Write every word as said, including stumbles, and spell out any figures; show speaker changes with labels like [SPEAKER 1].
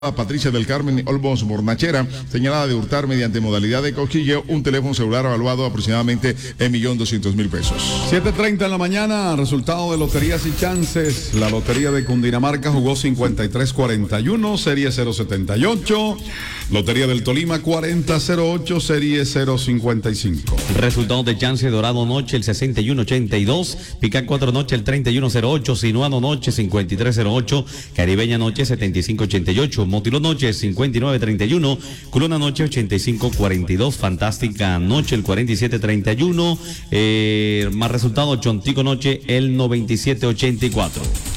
[SPEAKER 1] Patricia del Carmen Olmos Bornachera, señalada de hurtar mediante modalidad de cosquilleo un teléfono celular evaluado aproximadamente en un millón doscientos mil pesos.
[SPEAKER 2] siete treinta en la mañana, resultado de Loterías y Chances. La Lotería de Cundinamarca jugó cincuenta y tres cuarenta y uno, serie cero setenta y ocho. Lotería del Tolima cuarenta cero ocho, serie cero cincuenta y cinco.
[SPEAKER 3] Resultado de Chance Dorado Noche el sesenta y uno ochenta y dos, Pica cuatro Noche el treinta y uno cero ocho, Sinuano Noche cincuenta y tres cero ocho, Caribeña Noche setenta y cinco ochenta y ocho, Motiló Noche cincuenta y nueve treinta y uno, Culona Noche ochenta y cinco cuarenta y dos, Fantástica Noche el cuarenta y siete treinta y uno, eh, más resultado Chontico Noche el noventa y siete ochenta y cuatro.